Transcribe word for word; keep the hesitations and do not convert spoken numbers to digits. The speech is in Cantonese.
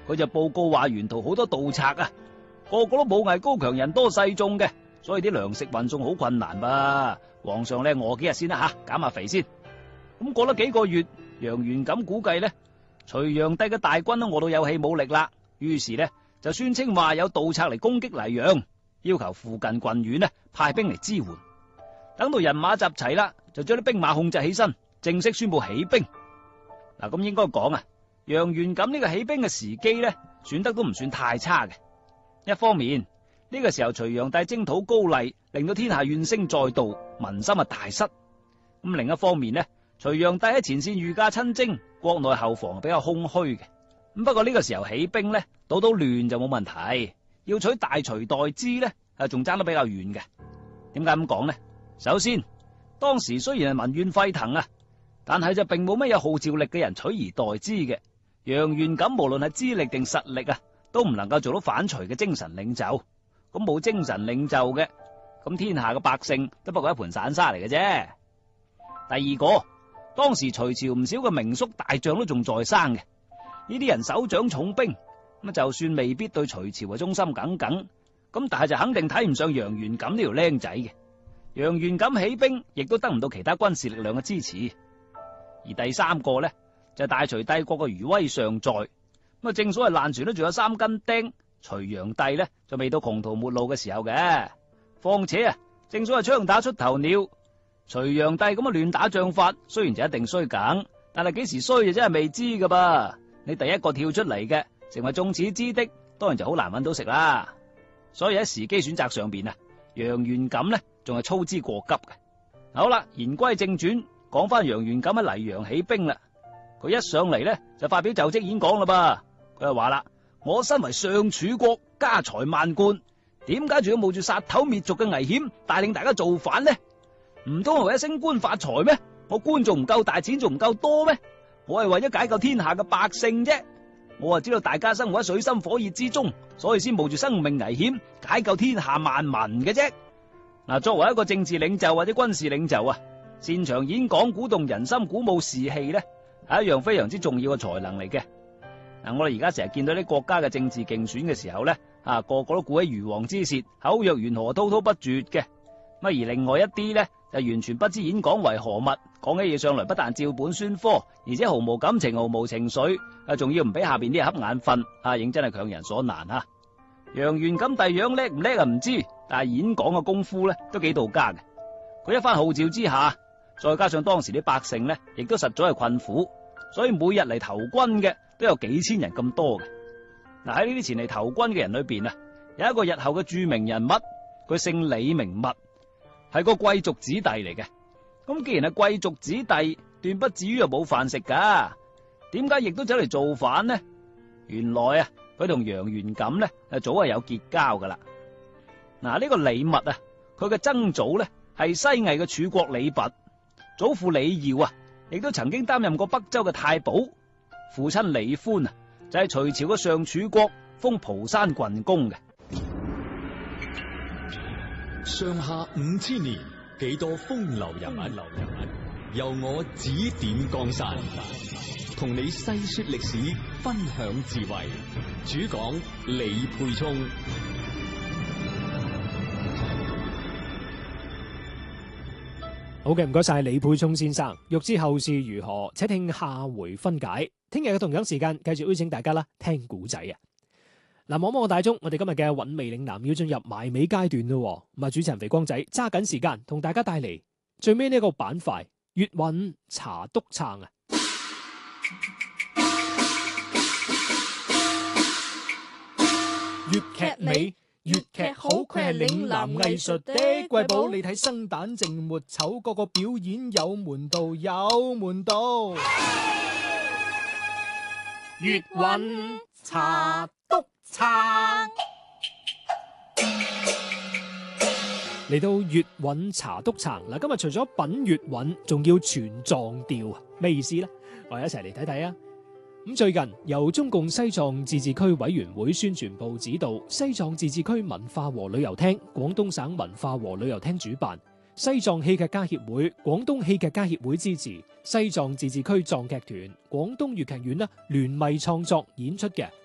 佢就報告話沿途好多盜賊啊，個個都武藝高強，人多勢眾嘅，所以啲糧食運送好困難噃。皇上咧餓幾日先啦吓，減下肥先。咁過咗幾個月，楊元錦估計咧，隋煬帝嘅大軍都餓到有氣冇力啦，於是咧就宣稱話有盜賊嚟攻擊黎陽，要求附近郡縣呢派兵嚟支援。等到人馬集齊啦，就將啲兵馬控制起身，正式宣布起兵。嗱，咁應該講啊，楊元錦呢個起兵嘅時機咧，選得都唔算太差嘅。一方面呢個時候隋煬帝征討高麗，令到天下怨聲載道，民心啊大失。咁另一方面呢，隋煬帝喺前線御駕親征，國內後防比較空虛嘅。咁不過呢個時候起兵呢，倒到亂就冇問題，要取大隋代之呢，啊仲爭得比較遠嘅。點解咁講呢？首先，當時雖然係民怨沸騰啊，但係就並冇乜有號召力嘅人取而代之嘅。楊元錦無論係資歷定實力啊，都唔能夠做到反隋嘅精神領袖。咁冇精神領袖嘅，咁天下嘅百姓都不過一盤散沙嚟嘅啫。第二個，當時隋朝唔少嘅名宿大將都仲在生嘅，呢啲人手掌重兵，咁就算未必對隋朝嘅忠心耿耿，咁但係就肯定睇唔上楊元錦呢條僆仔嘅。楊元錦起兵，亦都得唔到其他軍事力量嘅支持。而第三個呢，就係大隋帝國嘅餘威尚在，咁啊正所謂爛船都仲有三根釘，隋煬帝呢，就未到窮途末路嘅時候嘅。況且啊，正所謂槍打出頭鳥，隋煬帝咁嘅亂打仗法，雖然就一定衰梗，但係幾時衰就真係未知噶噃。你第一個跳出嚟嘅，成為眾矢之的，當然就好難揾到食啦。所以喺時機選擇上邊啊，楊元錦呢，仲係操之過急嘅。好啦，言歸正傳，講翻楊元錦喺黎陽起兵啦。佢一上嚟呢，就發表就職演講啦噃。佢就話啦：我身為尚處國，家財萬貫，點解仲要冒住殺頭滅族嘅危險，帶領大家造反呢？唔通係為咗升官發財咩？我官仲唔夠大，錢仲唔夠多咩？我係為咗解救天下嘅百姓啫。我啊知道大家生活喺水深火熱之中，所以先冒住生命危險解救天下萬民嘅啫。嗱，作為一個政治領袖或者軍事領袖啊，擅長演講鼓動人心、鼓舞士氣咧，係一樣非常之重要嘅才能嚟嘅。嗱，我哋而家成日見到啲國家嘅政治競選嘅時候咧，啊個個都鼓起如簧之舌，口若懸河，滔滔不絕嘅。乜而另外一啲咧，就完全不知演講為何物，講起嘢上嚟不但照本宣科，而且毫無感情、毫無情緒，啊仲要唔俾下邊啲人瞌眼瞓，啊認真係強人所難啊！楊元錦第樣叻唔叻啊唔知，但係演講嘅功夫咧都幾到家嘅。佢一番號召之下，再加上當時啲百姓咧亦都實在係困苦，所以每日嚟投軍嘅都有幾千人咁多嘅。嗱，喺呢啲前嚟投軍嘅人裏邊啊，有一個日後嘅著名人物，佢姓李名密，係個貴族子弟嚟嘅。咁既然係貴族子弟，斷不至於又冇飯食噶，點解亦都走嚟造反呢？原來啊，佢同楊元錦咧係早係有結交噶啦。嗱，呢個李密啊，佢嘅曾祖咧係西魏嘅柱國李拔，祖父李耀啊，亦都曾經擔任過北周嘅太保。父親李寬啊，就係隋朝嘅上柱國，封蒲山郡公嘅。 上下五千年，幾多風流人物，流人物由我指點江山，同你細說歷史，分享智慧。主講李沛聰。 好嘅，唔該晒李沛聰先生。欲知後事如何，且聽下回分解。聽日嘅同樣時間，繼續邀請大家啦，聽古仔啊！嗱，望望個大鐘，我哋今日嘅韻味嶺南要進入埋尾階段咯。咁啊，主持人肥光仔揸緊時間，同大家帶嚟最尾呢個板塊粵韻茶篤撐啊！粵劇美。粵劇好，佢係嶺南藝術的瑰寶。你睇生旦淨末丑，個個表演有門道，有門道。粵韻茶篤撐，嚟到粵韻茶篤撐嗱，今日除咗品粵韻，仲要全藏調啊！咩意思呢？我哋一齊嚟睇睇啊！咁最近由中共西藏自治區委員會宣傳部指導，西藏自治區文化和旅遊廳、廣東省文化和旅遊廳主辦，西藏戲劇家協會、廣東戲劇家協會支持，西藏自治區藏劇團、廣東粵劇院啦聯袂創作演出嘅